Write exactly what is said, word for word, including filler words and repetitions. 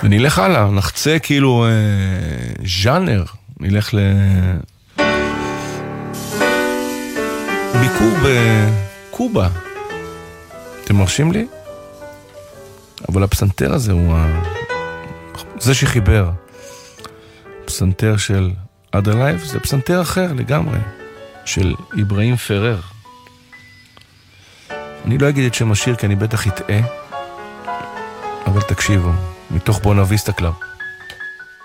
ונלך הלאה, נחצה כאילו אה, ז'אנר, נלך ל... ביקור בקובה. אתם מרשים לי? אבל הפסנתר הזה הוא ה... זה שחיבר. פסנתר של עדה לייב, זה פסנתר אחר לגמרי, של איברהים פרר. אני לא אגיד את שם השיר כי אני בטח אטעה, אבל תקשיבו, מתוך בונה ויסטה קלאב.